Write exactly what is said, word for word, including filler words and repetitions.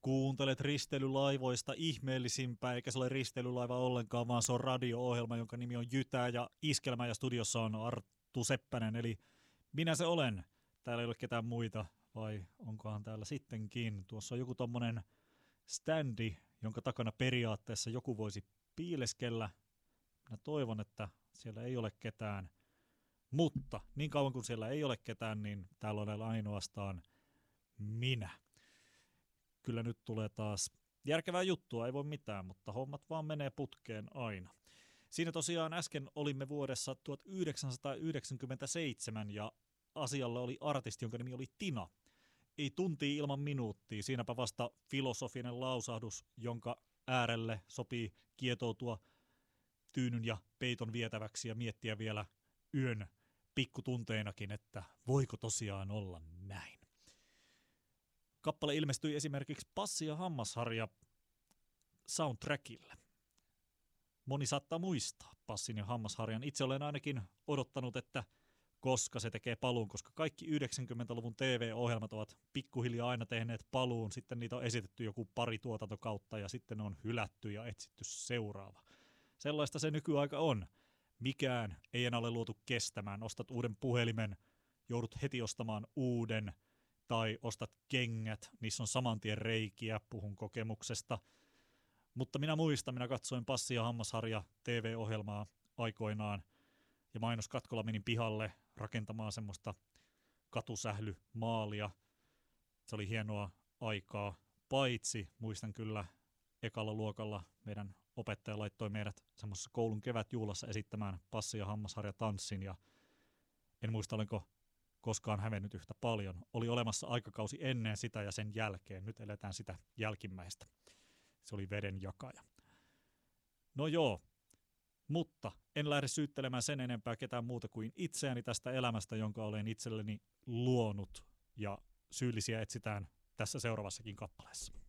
Kuuntelet risteilylaivoista ihmeellisimpää, eikä se ole risteilylaiva ollenkaan, vaan se on radio-ohjelma, jonka nimi on Jytää ja Iskelmä, ja studiossa on Arttu Seppänen, eli minä se olen. Täällä ei ole ketään muita, vai onkohan täällä sittenkin? Tuossa on joku tommonen standi, jonka takana periaatteessa joku voisi piileskellä. Minä toivon, että siellä ei ole ketään, mutta niin kauan kuin siellä ei ole ketään, niin täällä on ainoastaan minä. Kyllä nyt tulee taas järkevää juttua, ei voi mitään, mutta hommat vaan menee putkeen aina. Siinä tosiaan äsken olimme vuodessa tuhatyhdeksänsataayhdeksänkymmentäseitsemän ja asialla oli artisti, jonka nimi oli Tina. Ei tuntia ilman minuuttia, siinäpä vasta filosofinen lausahdus, jonka äärelle sopii kietoutua tyynyn ja peiton vietäväksi ja miettiä vielä yön pikkutunteinakin, että voiko tosiaan olla näin. Kappale ilmestyi esimerkiksi Passi ja Hammasharja soundtrackille. Moni saattaa muistaa Passin ja Hammasharjan. Itse olen ainakin odottanut, että koska se tekee paluun, koska kaikki yhdeksänkymmentäluvun T V-ohjelmat ovat pikkuhiljaa aina tehneet paluun. Sitten niitä on esitetty joku pari tuotantokautta ja sitten ne on hylätty ja etsitty seuraava. Sellaista se nykyaika on. Mikään ei enää ole luotu kestämään. Ostat uuden puhelimen, joudut heti ostamaan uuden. Tai ostat kengät, niissä on saman tien reikiä, puhun kokemuksesta. Mutta minä muistan, minä katsoin Passi ja Hammasharja T V-ohjelmaa aikoinaan, ja mainoskatkolla menin pihalle rakentamaan semmoista katusählymaalia. Se oli hienoa aikaa, paitsi muistan kyllä ekalla luokalla meidän opettaja laittoi meidät semmoisessa koulun kevätjuhlassa esittämään Passi ja Hammasharja tanssin, ja en muista olenko koskaan hävennyt yhtä paljon. Oli olemassa aikakausi ennen sitä ja sen jälkeen. Nyt eletään sitä jälkimmäistä. Se oli veden jakaja. No joo, mutta en lähde syyttelemään sen enempää ketään muuta kuin itseäni tästä elämästä, jonka olen itselleni luonut. Ja syyllisiä etsitään tässä seuraavassakin kappaleessa.